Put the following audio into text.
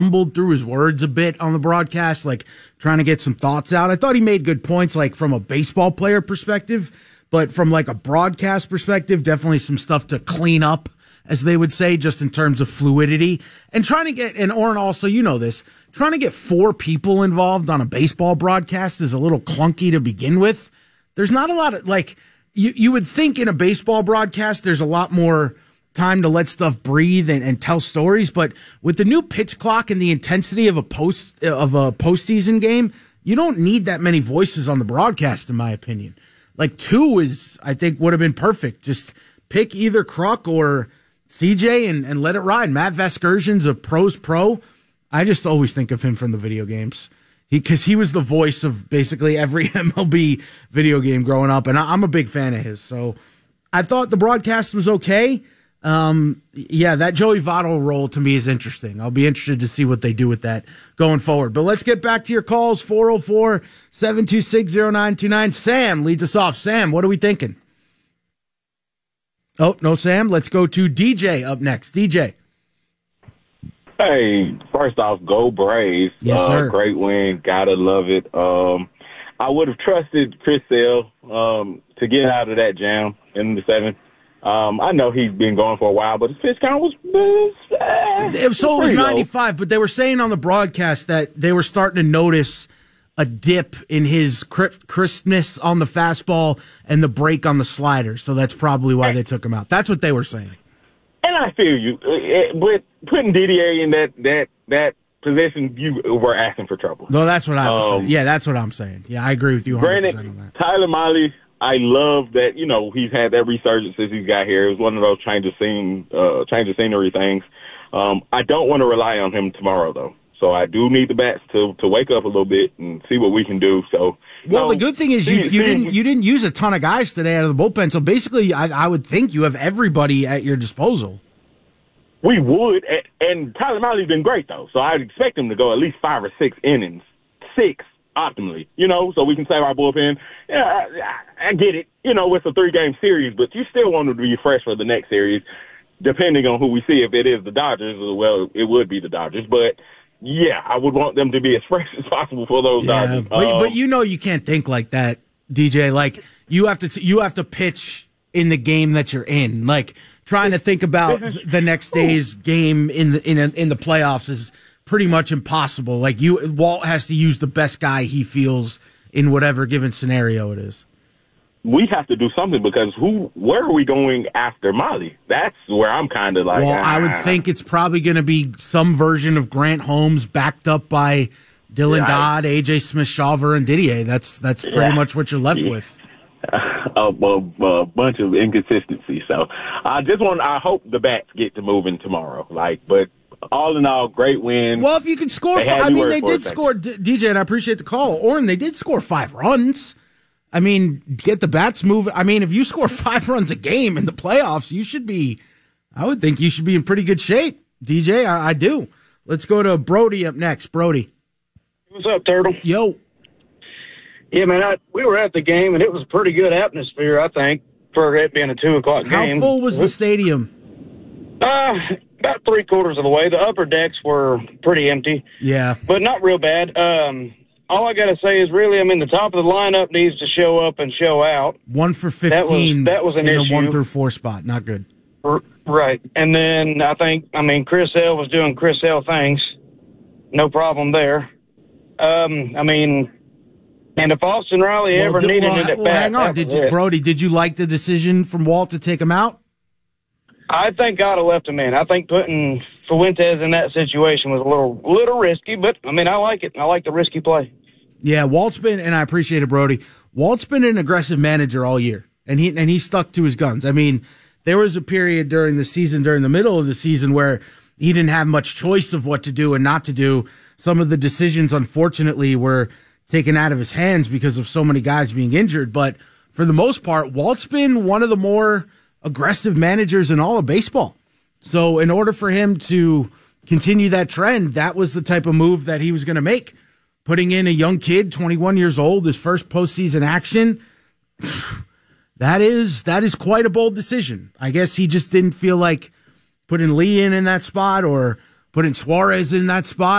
stumbled through his words a bit on the broadcast, like trying to get some thoughts out. I thought he made good points, like from a baseball player perspective, but from like a broadcast perspective, definitely some stuff to clean up, as they would say, just in terms of fluidity. And trying to get, and Oren also, you know this, trying to get 4 people involved on a baseball broadcast is a little clunky to begin with. There's not a lot of, like, you would think in a baseball broadcast, there's a lot more time to let stuff breathe and tell stories. But with the new pitch clock and the intensity of a postseason game, you don't need that many voices on the broadcast, in my opinion. Like 2 is, I think, would have been perfect. Just pick either Kruk or CJ and let it ride. Matt Vasgersian's a pro's pro. I just always think of him from the video games. Because he was the voice of basically every MLB video game growing up, and I'm a big fan of his. So I thought the broadcast was okay. Yeah, that Joey Votto role to me is interesting. I'll be interested to see what they do with that going forward. But let's get back to your calls, 404-726-0929. Sam leads us off. Sam, what are we thinking? Oh, no, Sam. Let's go to DJ up next. DJ. Hey, first off, go Braves. Yes, sir. Great win. Gotta love it. I would have trusted Chris Sale to get out of that jam in the 7th. I know he's been going for a while, but his pitch count was so it was 95, but they were saying on the broadcast that they were starting to notice a dip in his crispness on the fastball and the break on the slider. So that's probably why they took him out. That's what they were saying. And I feel you. But putting Didier in that position, you were asking for trouble. No, that's what I was saying. Yeah, that's what I'm saying. Yeah, I agree with you 100% granted, on that. Tyler Mahle, I love that, he's had that resurgence since he's got here. It was one of those change of scenery things. I don't want to rely on him tomorrow, though. So I do need the bats to wake up a little bit and see what we can do. So, well, the good thing is you didn't use a ton of guys today out of the bullpen. So basically, I would think you have everybody at your disposal. We would, and Tyler Mahle's been great though. So I'd expect him to go at least 5 or 6 innings, 6 optimally. So we can save our bullpen. Yeah, I get it. It's a 3-game series, but you still want him to be fresh for the next series, depending on who we see. If it is the Dodgers, well, it would be the Dodgers, but. Yeah, I would want them to be as fresh as possible for those Dodgers. But you can't think like that, DJ. Like you have to pitch in the game that you're in. Like trying to think about the next day's game in the playoffs is pretty much impossible. Like Walt has to use the best guy he feels in whatever given scenario it is. We have to do something because where are we going after Mahle? That's where I'm kind of like. Well, I would think it's probably going to be some version of Grant Holmes backed up by Dylan Dodd, AJ Smith-Shawver, and Didier. That's pretty much what you're left with. A bunch of inconsistency. So I hope the bats get to moving tomorrow. But all in all, great win. Well, if you can score, they did score, DJ, and I appreciate the call. Oren, they did score 5 runs. I mean, get the bats moving. I mean, if you score 5 runs a game in the playoffs, I would think you should be in pretty good shape. DJ, I do. Let's go to Brody up next. Brody. What's up, Turtle? Yo. Yeah, man, we were at the game, and it was a pretty good atmosphere, I think, for it being a 2 o'clock game. How full was the stadium? About 3/4 of the way. The upper decks were pretty empty. Yeah. But not real bad. All I got to say is really, the top of the lineup needs to show up and show out. 1 for 15 that was an in issue. the 1 through 4 spot. Not good. Right. And then Chris L was doing Chris L things. No problem there. And if Austin Riley ever needed it at bat, hang on. Brody, did you like the decision from Walt to take him out? I think I'd have left him in. I think putting Fuentes in that situation was a little risky, but, I like it. I like the risky play. Yeah, Walt's been, and I appreciate it, Brody, Walt's been an aggressive manager all year, and he stuck to his guns. There was a period during the middle of the season, where he didn't have much choice of what to do and not to do. Some of the decisions, unfortunately, were taken out of his hands because of so many guys being injured. But for the most part, Walt's been one of the more aggressive managers in all of baseball. So in order for him to continue that trend, that was the type of move that he was going to make. Putting in a young kid, 21 years old, his first postseason action, that is quite a bold decision. I guess he just didn't feel like putting Lee in that spot or putting Suarez in that spot.